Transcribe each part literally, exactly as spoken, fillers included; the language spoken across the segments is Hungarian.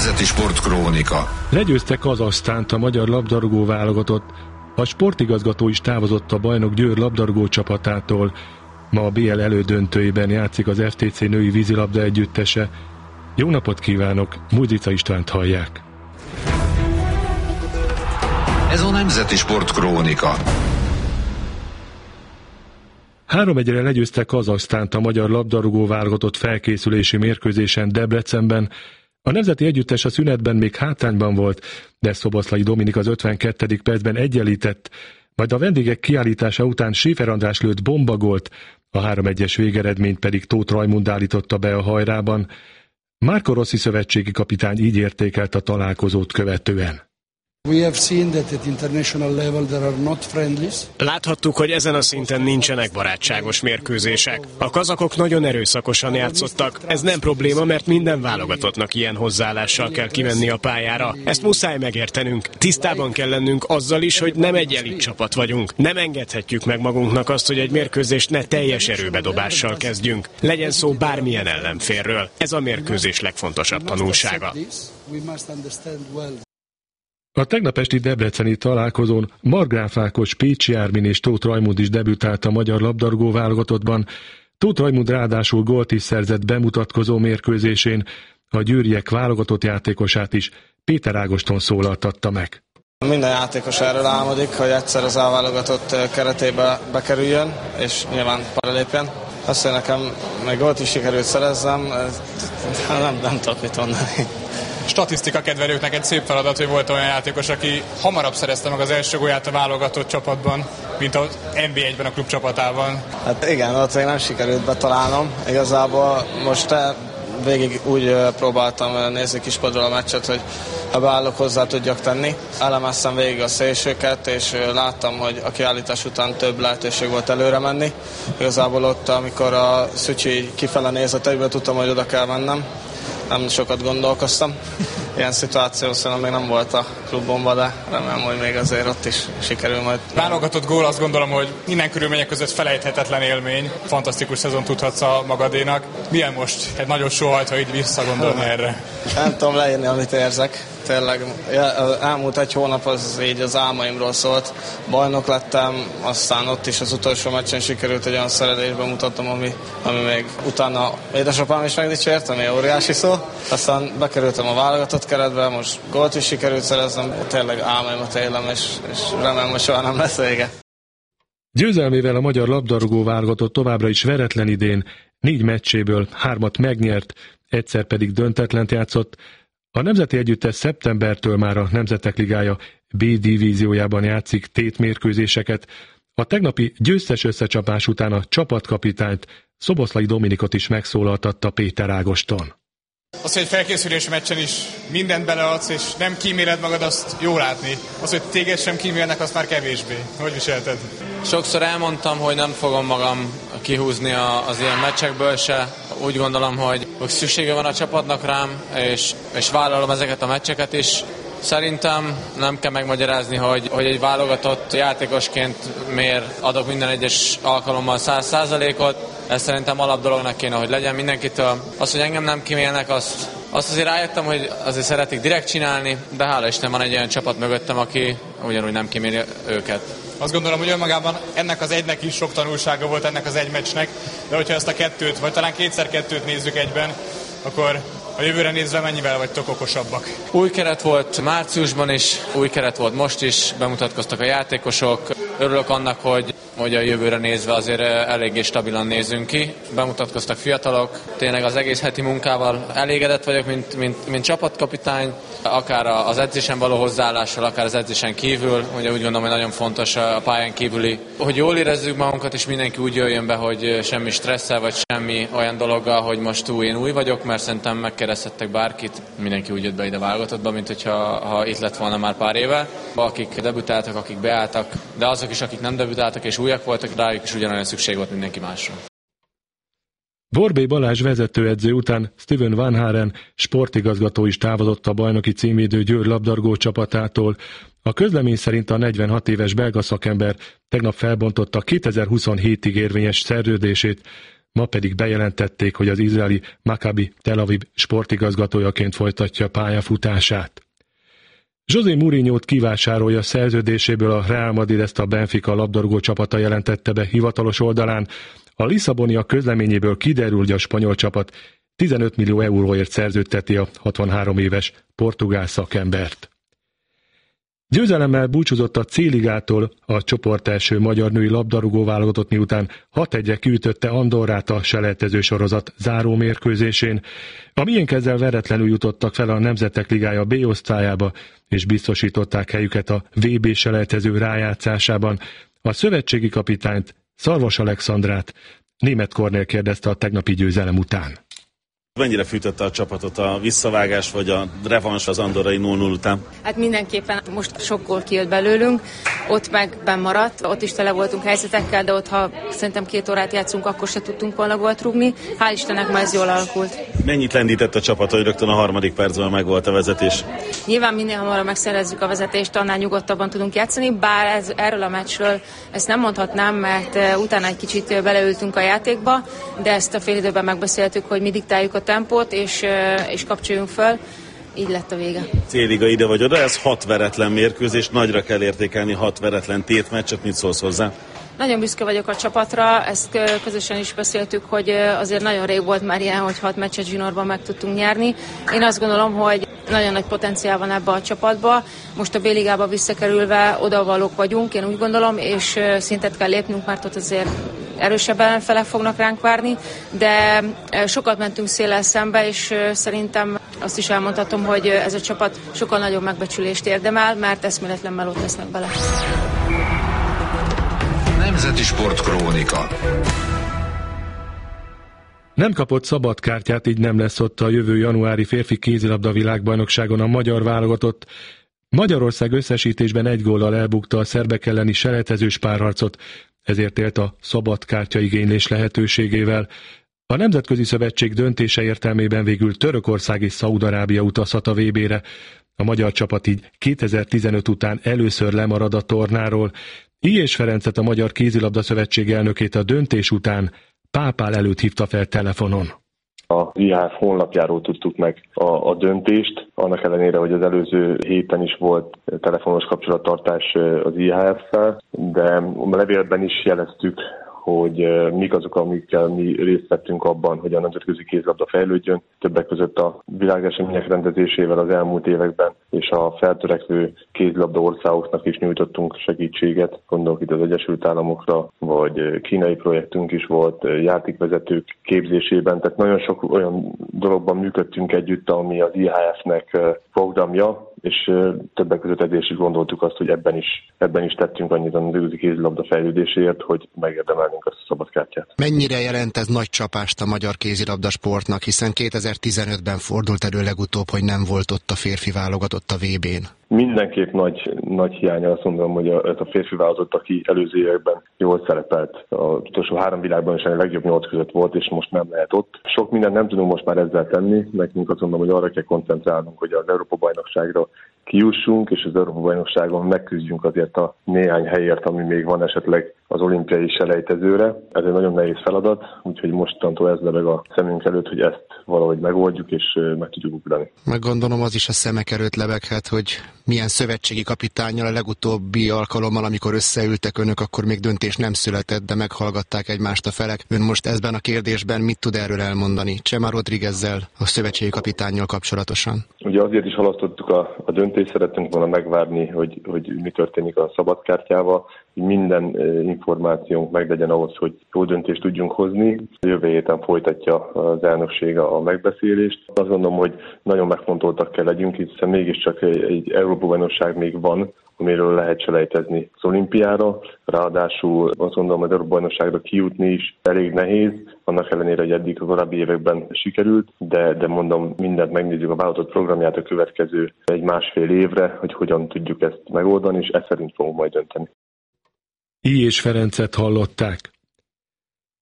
Nemzeti Sportkrónika. Legyőzte Kazahsztánt a magyar labdarúgó válogatott. A sportigazgató is távozott a bajnok Győr labdarúgó csapatától. Ma a bé el elődöntőjében játszik az ef té cé női vízilabda együttese. Jó napot kívánok, Múzica Istvánt hallják. Ez a Nemzeti Sportkrónika. három egyre legyőzte Kazahsztánt a magyar labdarúgó válogatott felkészülési mérkőzésen Debrecenben. A nemzeti együttes a szünetben még hátrányban volt, de Szoboszlai Dominik az ötvenkettedik percben egyenlített, majd a vendégek kiállítása után Schäfer András lőtt bombagolt, a három egyes végeredményt pedig Tóth Rajmund állította be a hajrában. Marco Rossi szövetségi kapitány így értékelt a találkozót követően. Láthattuk, hogy ezen a szinten nincsenek barátságos mérkőzések. A kazakok nagyon erőszakosan játszottak. Ez nem probléma, mert minden válogatottnak ilyen hozzáállással kell kimenni a pályára. Ezt muszáj megértenünk. Tisztában kell lennünk azzal is, hogy nem egy elit csapat vagyunk. Nem engedhetjük meg magunknak azt, hogy egy mérkőzést ne teljes erőbedobással kezdjünk. Legyen szó bármilyen ellenfélről. Ez a mérkőzés legfontosabb tanulsága. A tegnap esti debreceni találkozón Margráf Ákos, Pécsi Ármin és Tóth Rajmund is debütált a magyar labdarúgó válogatottban. Tóth Rajmund ráadásul gólt is szerzett bemutatkozó mérkőzésén, a győriek válogatott játékosát is Péter Ágoston szólaltatta meg. Minden játékos erről álmodik, hogy egyszer az A-válogatott keretébe bekerüljön, és nyilván paralépjen. Azt, hogy nekem meg gólt is sikerült szerezzem, nem, nem tudok mit mondani. Statisztika kedvelőknek egy szép feladat, hogy volt olyan játékos, aki hamarabb szerezte meg az első gólját a válogatott csapatban, mint az en bé egyben a klub csapatában. Hát igen, ott még nem sikerült betalálnom. Igazából most végig úgy próbáltam nézni kispadról a meccset, hogy ha beállok, hozzá tudjak tenni. Elemeztem végig a szélsőket, és láttam, hogy a kiállítás után több lehetőség volt előre menni. Igazából ott, amikor a Szücsi kifele nézett, egyből tudtam, hogy oda kell mennem. Nem sokat gondolkoztam. Ilyen szituáció szerintem még nem volt a klubomban, de remélem, hogy még azért ott is sikerül majd. Válogatott gól, azt gondolom, hogy minden körülmények között felejthetetlen élmény. Fantasztikus szezon tudhatsz a magadénak. Milyen most egy nagyot sóhajt, ha így visszagondolna erre? Nem tudom leírni, amit érzek. Tényleg, elmúlt egy hónap az így az álmaimról szólt. Bajnok lettem, aztán ott is az utolsó meccsen sikerült egy olyan szerelésbe mutatnom, ami, ami még utána édesapám is megdicsért, ami óriási szó. Aztán bekerültem a válogatott keretbe, most gólt is sikerült szereznem, tényleg álmaimat élem, és, és remélem, hogy soha nem lesz vége. Győzelmével a magyar labdarúgó válogatott továbbra is veretlen idén, négy meccséből hármat megnyert, egyszer pedig döntetlent játszott. A nemzeti együttes szeptembertől már a Nemzetek Ligája B divíziójában játszik tétmérkőzéseket. A tegnapi győztes összecsapás után a csapatkapitányt, Szoboszlai Dominikot is megszólaltatta Péter Ágoston. Az, hogy egy felkészülési meccsen is mindent beleadsz, és nem kíméled magad, azt jó látni. Az, hogy téged sem kímélnek, azt már kevésbé. Hogy viselted? Sokszor elmondtam, hogy nem fogom magam kihúzni az ilyen meccsekből se. Úgy gondolom, hogy szüksége van a csapatnak rám, és, és vállalom ezeket a meccseket is. Szerintem nem kell megmagyarázni, hogy, hogy egy válogatott játékosként miért adok minden egyes alkalommal száz százalékot. Ez szerintem alap dolognak kéne, hogy legyen mindenkitől. Az, hogy engem nem kímélnek, azt, azt azért rájöttem, hogy azért szeretik direkt csinálni, de hála Isten van egy olyan csapat mögöttem, aki ugyanúgy nem kíméli őket. Azt gondolom, hogy önmagában ennek az egynek is sok tanulsága volt, ennek az egy meccsnek, de hogyha ezt a kettőt, vagy talán kétszer kettőt nézzük egyben, akkor a jövőre nézve mennyivel vagytok okosabbak? Új keret volt márciusban is, új keret volt most is, bemutatkoztak a játékosok. Örülök annak, hogy, hogy a jövőre nézve azért eléggé stabilan nézünk ki. Bemutatkoztak fiatalok, tényleg az egész heti munkával elégedett vagyok, mint, mint, mint csapatkapitány, akár az edzésen való hozzáállással, akár az edzésen kívül. Ugye úgy gondolom, hogy nagyon fontos a pályán kívüli, hogy jól érezzük magunkat, és mindenki úgy jöjjön be, hogy semmi stresszel, vagy semmi olyan dologgal, hogy most új, én új vagyok, mert szerintem megkérdezhettek bárkit, mindenki úgy jött be ide válogatottba, mint hogyha ha itt lett volna már pár éve. Akik debütáltak, akik beálltak, de azok is, akik nem debütáltak és újak voltak, rájuk is ugyanolyan szükség volt mindenki másra. Borbély Balázs vezetőedző után Steven Van Haren sportigazgató is távozott a bajnoki címvédő Győr labdarúgó csapatától. A közlemény szerint a negyvenhat éves belga szakember tegnap felbontotta kétezer-huszonhétig érvényes szerződését. ma pedig bejelentették, hogy az izraeli Maccabi Tel Aviv sportigazgatójaként folytatja pályafutását. José Mourinho-t kivásárolja szerződéséből a Real Madrid, ezt a Benfica labdarúgó csapata jelentette be hivatalos oldalán. A Lisszaboniak közleményéből kiderül, hogy a spanyol csapat tizenöt millió euróért szerződteti a hatvanhárom éves portugál szakembert. Győzelemmel búcsúzott a C-ligától a csoportelső magyar női labdarúgó válogatott, miután hat egyre kiütötte Andorrát a selejtező sorozat záró mérkőzésén. A miénk ezzel veretlenül jutottak fel a Nemzetek Ligája B osztályába, és biztosították helyüket a vé bé selejtező rájátszásában. A szövetségi kapitányt, Szarvas Alexandrát Németh Kornél kérdezte a tegnapi győzelem után. Mennyire fűtötte a csapatot a visszavágás vagy a revans az andorrai nulla nulla után? Hát mindenképpen most sok gól kijött belőlünk, ott meg bennmaradt, ott is tele voltunk helyzetekkel, de ott ha szerintem két órát játszunk, akkor se tudtunk volna gólt rúgni. Hál' Istennek ma ez jól alakult. Mennyit lendített a csapat, hogy rögtön a harmadik percben megvolt a vezetés? Nyilván minél hamarabb megszerezzük a vezetést, annál nyugodtabban tudunk játszani, bár ez, erről a meccsről ezt nem mondhatnám, mert utána egy kicsit beleültünk a játékba, de ezt a fél időben megbeszéltük, hogy mi diktáljuk a tempót, és, és kapcsoljunk föl. Így lett a vége. C-liga ide vagy oda, ez hat veretlen mérkőzés, nagyra kell értékelni hat veretlen tétmeccset, mit szólsz hozzá? Nagyon büszke vagyok a csapatra, ezt közösen is beszéltük, hogy azért nagyon rég volt már ilyen, hogy hat meccset zsinórban meg tudtunk nyerni. Én azt gondolom, hogy nagyon nagy potenciál van ebbe a csapatba. Most a B-ligába visszakerülve odavalók vagyunk, én úgy gondolom, és szintet kell lépnünk, mert ott azért erősebb ellenfelek fognak ránk várni, de sokat mentünk széllel szembe, és szerintem azt is elmondhatom, hogy ez a csapat sokkal nagyobb megbecsülést érdemel, mert eszméletlen melót tesznek bele. Nemzeti Sportkrónika. Nem kapott szabadkártyát, így nem lesz ott a jövő januári férfi kézilabda világbajnokságon a magyar válogatott. Magyarország összesítésben egy góllal elbukta a szerbek elleni selejtezős párharcot, ezért élt a szabadkártya igénylés lehetőségével. A Nemzetközi Szövetség döntése értelmében végül Törökország és Szaúd-Arábia utazhat a vé bére. A magyar csapat így kétezer-tizenöt után először lemarad a tornáról. Illyés Ferencet, a Magyar Kézilabda Szövetség elnökét a döntés után Pápál előtt hívta fel telefonon. A i há ef honlapjáról tudtuk meg a, a döntést, annak ellenére, hogy az előző héten is volt telefonos kapcsolattartás az i há ef-fel, de a levélben is jeleztük, hogy mik azok, amikkel mi részt vettünk abban, hogy a nemzetközi kézilabda fejlődjön. Többek között a világesemények rendezésével az elmúlt években, és a feltörekvő kézilabda országoknak is nyújtottunk segítséget. Gondolok itt az Egyesült Államokra, vagy kínai projektünk is volt, játékvezetők képzésében. Tehát nagyon sok olyan dologban működtünk együtt, ami az i há ef-nek programja, és többek között ezért is gondoltuk azt, hogy ebben is, ebben is tettünk annyit a nemzetközi kézilabda fejlődéséért, hogy megérdemelnénk azt a szabadkártyát. Mennyire jelent ez nagy csapást a magyar kézilabda sportnak, hiszen kétezer-tizenötben fordult elő legutóbb, hogy nem volt ott a férfi válogatott a vé bén? Mindenképp nagy, nagy hiánya, azt mondom, hogy a, ez a férfi válogatott, aki előző években jól szerepelt. Az utolsó három világban is a legjobb nyolc között volt, és most nem lehet ott. Sok mindent nem tudunk most már ezzel tenni, nekünk azt mondom, hogy arra kell koncentrálnunk, hogy az Európa-bajnokságra kijussunk, és az Európa-bajnokságon megküzdjünk azért a néhány helyért, ami még van esetleg az olimpiai selejtezőre. Ez egy nagyon nehéz feladat, úgyhogy mostantól ez lebeg a szemünk előtt, hogy ezt valahogy megoldjuk, és meg tudjuk ugrani. Meg gondolom az is a szemek előtt lebeghet, hogy milyen szövetségi kapitánnyal a legutóbbi alkalommal, amikor összeültek önök, akkor még döntés nem született, de meghallgatták egymást a felek. Ön most ezben a kérdésben mit tud erről elmondani? Chema Rodríguezzel, a szövetségi kapitánnyal kapcsolatosan? Ugye azért is halasztottuk a, a döntést, szerettünk volna megvárni, hogy, hogy mi történik a szabadkártyával, hogy minden információnk meglegyen ahhoz, hogy jó döntést tudjunk hozni. Jövő héten folytatja az elnökség a megbeszélést. Azt gondolom, hogy nagyon megfontoltak kell legyünk, hiszen mégiscsak egy, egy Európa-bajnokság még van, amiről lehet selejtezni az olimpiára. Ráadásul azt gondolom, hogy az Európa-bajnokságra kijutni is elég nehéz, annak ellenére, hogy eddig a korábbi években sikerült, de, de mondom, mindent megnézzük a vállalatot programját a következő egy másfél évre, hogy hogyan tudjuk ezt megoldani, és ezt szerint fogunk majd dönteni. Illyés Ferencet hallották.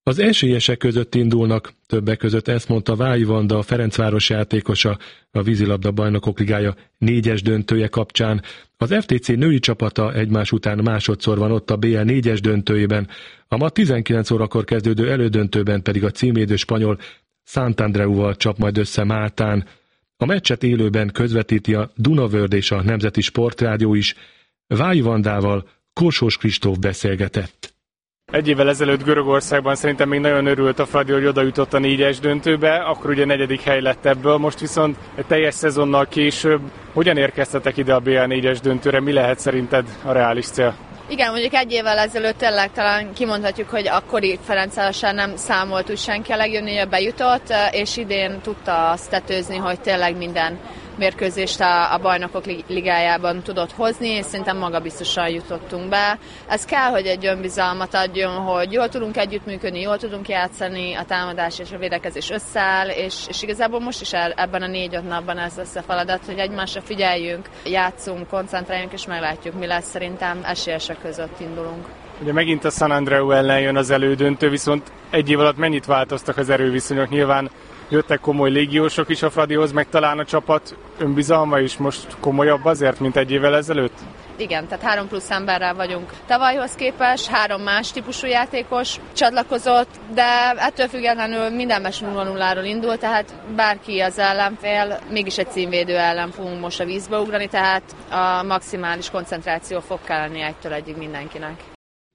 Az esélyesek között indulnak, többek között ezt mondta Vályi Vanda, a Ferencváros játékosa, a vízilabda bajnokok ligája négyes döntője kapcsán. Az ef té cé női csapata egymás után másodszor van ott a bé el négyes döntőjében, a ma tizenkilenc órakor kezdődő elődöntőben pedig a címvédő spanyol Santandreuval csap majd össze Máltán. A meccset élőben közvetíti a Dunavörd és a Nemzeti Sportrádió is. Vályi Vandával Korsós Kristóf beszélgetett. Egy évvel ezelőtt Görögországban szerintem még nagyon örült a Fradi, hogy oda jutott a négyes döntőbe, akkor ugye negyedik hely lett ebből, most viszont egy teljes szezonnal később. Hogyan érkeztetek ide a bé el négyes döntőre, mi lehet szerinted a reális cél? Igen, mondjuk egy évvel ezelőtt tényleg talán kimondhatjuk, hogy akkori Ferencvárossal nem számolt úgy senki a legjobb négybe bejutott, és idén tudta azt tetőzni, hogy tényleg minden mérkőzést a, a bajnokok ligájában tudott hozni, és szerintem magabiztosan jutottunk be. Ez kell, hogy egy önbizalmat adjon, hogy jól tudunk együttműködni, jól tudunk játszani, a támadás és a védekezés összeáll, és, és igazából most is el, ebben a négy-öt napban ez lesz a feladat, hogy egymásra figyeljünk, játszunk, koncentráljunk, és meglátjuk, mi lesz. Szerintem esélyesek között indulunk. Ugye megint a San Andreu ellen jön az elődöntő, viszont egy év alatt mennyit változtak az erőviszonyok? Nyilván jöttek komoly légiósok is a Fradihoz, meg talán a csapat önbizalma is most komolyabb azért, mint egy évvel ezelőtt? Igen, tehát három plusz emberrel vagyunk tavalyhoz képest, három más típusú játékos csatlakozott, de ettől függetlenül minden meccs nulla nulláról indul, tehát bárki az ellenfél, mégis egy címvédő ellen fogunk most a vízbe ugrani, tehát a maximális koncentráció fog kelleni egytől egyig mindenkinek.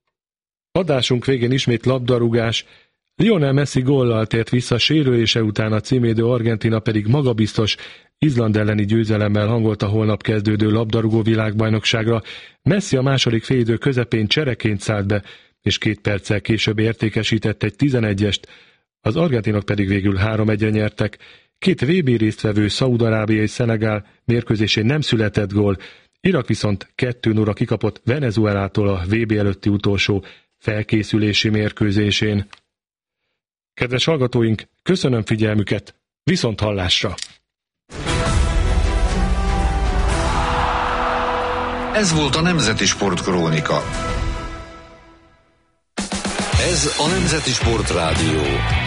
Adásunk végén ismét labdarúgás. Lionel Messi góllal tért vissza sérülése után, a címvédő Argentína pedig magabiztos Izland elleni győzelemmel hangolt a holnap kezdődő labdarúgó világbajnokságra. Messi a második félidő közepén csereként szállt be, és két perccel később értékesített egy tizenegyest, az argentinok pedig végül három egyre nyertek. Két vé bé résztvevő, Szaúd-Arábia és Szenegál mérkőzésén nem született gól, Irak viszont kettő nulla kikapott Venezuelától a vé bé előtti utolsó felkészülési mérkőzésén. Kedves hallgatóink, köszönöm figyelmüket, viszont hallásra! Ez volt a Nemzeti Sportkrónika. Ez a Nemzeti Sportrádió.